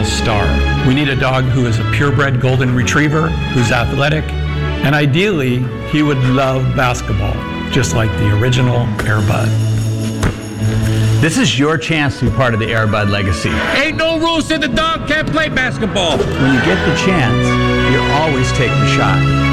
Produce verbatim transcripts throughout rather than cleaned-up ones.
original star. We need a dog who is a purebred golden retriever, who's athletic, and ideally, he would love basketball, just like the original Air Bud. This is your chance to be part of the Air Bud legacy. Ain't no rules that the dog can't play basketball. When you get the chance, you always take the shot.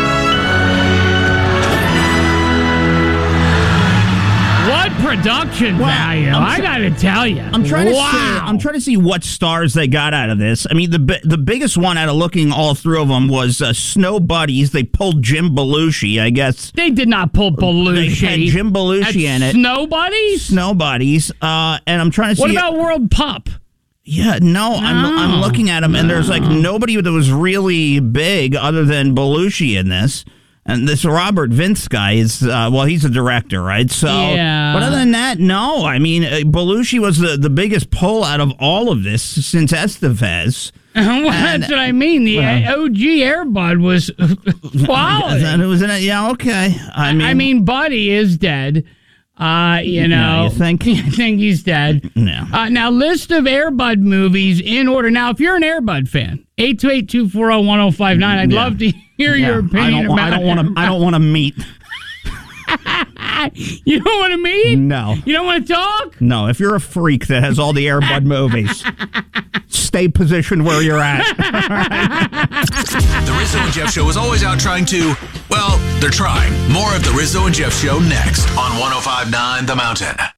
What production Well, value? I'm I tr- got to tell you. I'm trying to wow. see. I'm trying to see what stars they got out of this. I mean, the bi- the biggest one out of looking all through of them was uh, Snow Buddies. They pulled Jim Belushi, I guess. They did not pull Belushi. They had Jim Belushi in it. Snow Buddies? Snow Buddies. Uh, and I'm trying to What see. about World Pup? Yeah, no, I'm I'm looking at them, and there's like nobody that was really big other than Belushi in this. And this Robert Vince guy is, uh, well, he's a director, right? So, Yeah. But other than that, no. I mean, uh, Belushi was the, the biggest pull out of all of this since Estevez. Well, And- that's what I mean. The well- O G Air Bud was quality. And it was in it. Yeah, okay. I mean, I mean, Buddy is dead. Uh, you know, you think? I think he's dead. No. Uh, now, list of Air Bud movies in order. Now, if you're an Air Bud fan, eight two eight, two four zero, one zero five nine. I'd Yeah. love to hear yeah, your opinion I don't, about I don't want to. I don't want to meet. You don't want to meet? No. You don't want to talk? No. If you're a freak that has all the Air Bud movies, stay positioned where you're at. The Rizzo and Jeff Show is always out trying to, well, they're trying. More of the Rizzo and Jeff Show next on one oh five point nine The Mountain.